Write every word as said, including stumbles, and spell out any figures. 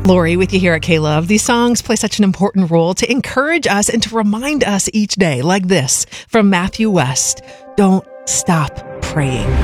Lori with you here at K-Love. These songs play such an important role to encourage us and to remind us each day, like this from Matthew West. Don't stop praying.